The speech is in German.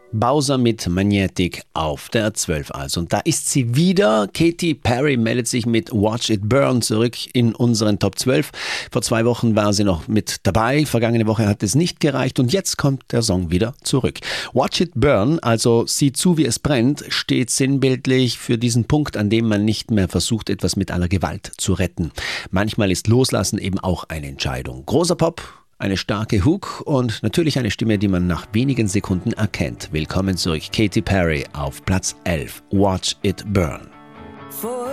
Bowser mit Magnetic auf der 12 also. Und da ist sie wieder. Katy Perry meldet sich mit Watch It Burn zurück in unseren Top 12. Vor 2 Wochen war sie noch mit dabei. Vergangene Woche hat es nicht gereicht und jetzt kommt der Song wieder zurück. Watch It Burn, also sieh zu, wie es brennt, steht sinnbildlich für diesen Punkt, an dem man nicht mehr versucht, etwas mit aller Gewalt zu retten. Manchmal ist Loslassen eben auch eine Entscheidung. Großer Pop, eine starke Hook und natürlich eine Stimme, die man nach wenigen Sekunden erkennt. Willkommen zurück, Katy Perry auf Platz 11. Watch It Burn.